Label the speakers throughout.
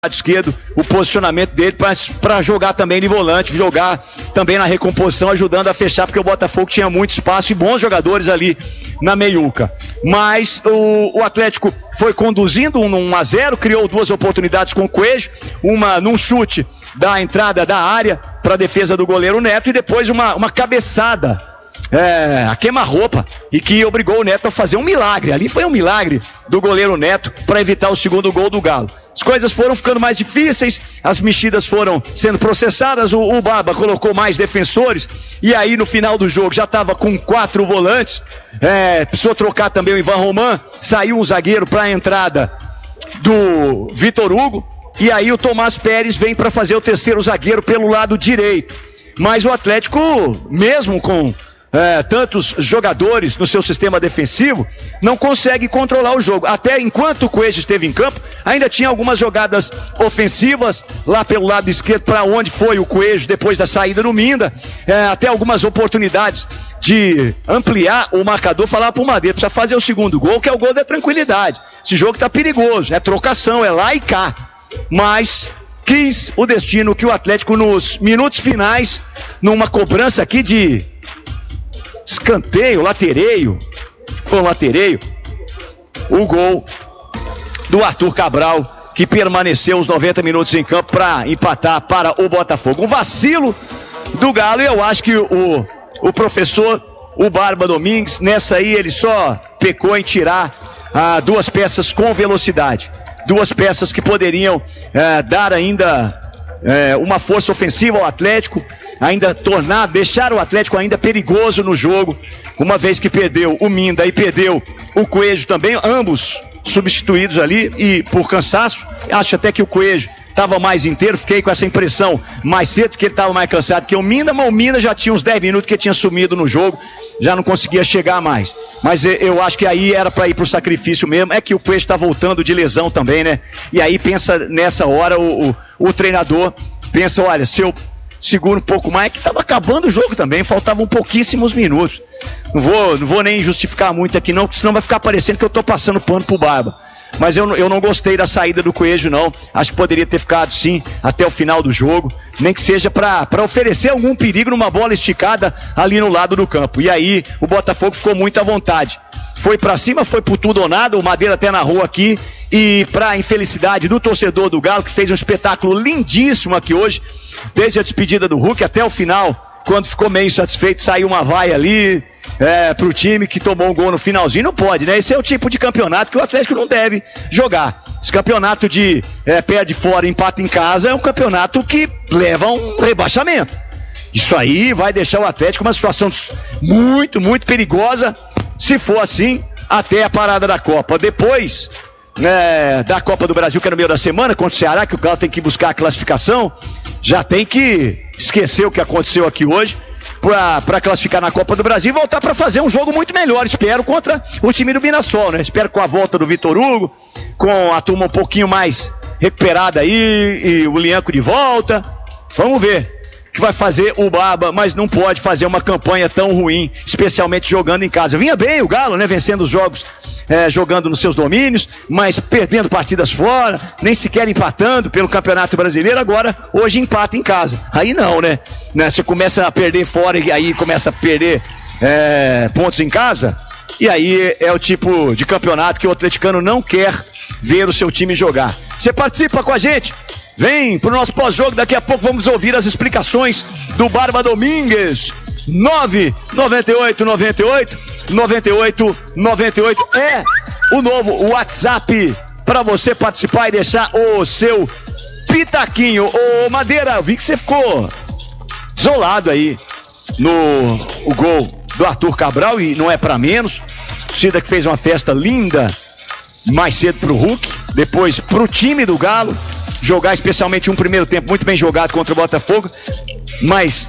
Speaker 1: esquerdo, o posicionamento dele para jogar também de volante, jogar também na recomposição, ajudando a fechar, porque o Botafogo tinha muito espaço e bons jogadores ali na meiuca. Mas o Atlético foi conduzindo 1-0, criou duas oportunidades com o Coelho, uma num chute da entrada da área para a defesa do goleiro Neto e depois uma cabeçada a queima-roupa, e que obrigou o Neto a fazer um milagre. Ali foi um milagre do goleiro Neto para evitar o segundo gol do Galo. As coisas foram ficando mais difíceis, as mexidas foram sendo processadas, o Barba colocou mais defensores, e aí no final do jogo já estava com 4 volantes, precisou trocar também o Ivan Roman, saiu um zagueiro para a entrada do Vitor Hugo, e aí o Tomás Pérez vem para fazer o terceiro zagueiro pelo lado direito. Mas o Atlético, mesmo com tantos jogadores no seu sistema defensivo, não consegue controlar o jogo. Até enquanto o Coelho esteve em campo, ainda tinha algumas jogadas ofensivas lá pelo lado esquerdo, para onde foi o Coelho depois da saída do Minda, até algumas oportunidades de ampliar o marcador, falar pro Madeira, precisa fazer o segundo gol, que é o gol da tranquilidade. Esse jogo tá perigoso, é trocação, é lá e cá. Mas quis o destino que o Atlético, nos minutos finais, numa cobrança aqui de escanteio, latereio, o gol do Arthur Cabral, que permaneceu os 90 minutos em campo para empatar para o Botafogo. Um vacilo do Galo, e eu acho que o professor, o Barba Domingues, nessa aí ele só pecou em tirar duas peças com velocidade, duas peças que poderiam dar ainda uma força ofensiva ao Atlético, ainda deixar o Atlético ainda perigoso no jogo, uma vez que perdeu o Minda e perdeu o Coelho também, ambos substituídos ali e por cansaço. Acho até que o Coelho estava mais inteiro, fiquei com essa impressão mais cedo, que ele estava mais cansado que o Minda, mas o Minda já tinha uns 10 minutos que tinha sumido no jogo, já não conseguia chegar mais. Mas eu acho que aí era para ir pro sacrifício mesmo. É que o Coelho está voltando de lesão também, né? E aí pensa, nessa hora, o treinador pensa, olha, se eu seguro um pouco mais, que estava acabando o jogo também, faltavam pouquíssimos minutos. Não vou nem justificar muito aqui não, porque senão vai ficar parecendo que eu tô passando pano pro Barba. Mas eu não gostei da saída do Coelho, não. Acho que poderia ter ficado, sim, até o final do jogo, nem que seja para oferecer algum perigo numa bola esticada ali no lado do campo. E aí o Botafogo ficou muito à vontade. Foi pra cima, foi por tudo ou nada, o Madeira até narrou aqui, e pra infelicidade do torcedor do Galo, que fez um espetáculo lindíssimo aqui hoje, desde a despedida do Hulk até o final, quando ficou meio insatisfeito, saiu uma vaia ali pro time que tomou um gol no finalzinho. Não pode, né? Esse é o tipo de campeonato que o Atlético não deve jogar. Esse campeonato de perde fora, empata em casa, é um campeonato que leva a um rebaixamento. Isso aí vai deixar o Atlético uma situação muito, muito perigosa, se for assim, até a parada da Copa. Depois da Copa do Brasil, que é no meio da semana, contra o Ceará, que o Galo tem que buscar a classificação, já tem que esquecer o que aconteceu aqui hoje, para classificar na Copa do Brasil e voltar para fazer um jogo muito melhor, espero, contra o time do Mirassol, né? Espero com a volta do Vitor Hugo, com a turma um pouquinho mais recuperada aí, e o Lianco de volta. Vamos ver o que vai fazer o Barba, mas não pode fazer uma campanha tão ruim, especialmente jogando em casa. Vinha bem o Galo, né? Vencendo os jogos, jogando nos seus domínios, mas perdendo partidas fora, nem sequer empatando pelo Campeonato Brasileiro. Agora, hoje empata em casa. Aí não, né? Você começa a perder fora e aí começa a perder pontos em casa, e aí é o tipo de campeonato que o atleticano não quer ver o seu time jogar. Você participa com a gente? Vem pro nosso pós-jogo, daqui a pouco vamos ouvir as explicações do Barba Domingues. 99898 é o novo WhatsApp para você participar e deixar o seu pitaquinho. Ô Madeira, eu vi que você ficou isolado aí no gol do Arthur Cabral, e não é para menos. Cida que fez uma festa linda mais cedo pro Hulk, depois pro time do Galo jogar, especialmente um primeiro tempo muito bem jogado contra o Botafogo, mas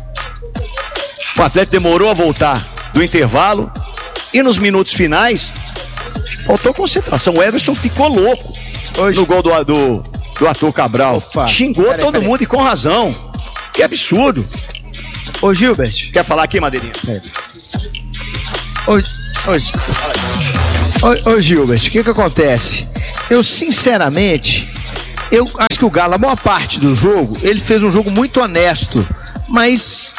Speaker 1: o Atlético demorou a voltar do intervalo, e nos minutos finais faltou concentração. O Everson ficou louco hoje no gol do Arthur Cabral. Opa, xingou todo mundo, e com razão. Que absurdo.
Speaker 2: Ô Gilbert,
Speaker 1: quer falar aqui, Madeirinha?
Speaker 2: Ô Gilbert, o que acontece? Eu sinceramente Eu acho que o Galo, a maior parte do jogo, ele fez um jogo muito honesto, mas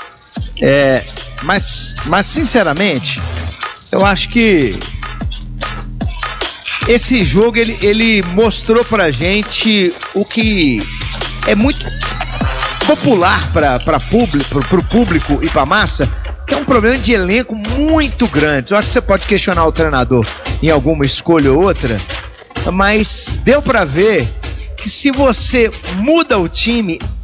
Speaker 2: sinceramente, eu acho que esse jogo ele mostrou pra gente o que é muito popular pro público e pra massa, que é um problema de elenco muito grande. Eu acho que você pode questionar o treinador em alguma escolha ou outra, mas deu pra ver que se você muda o time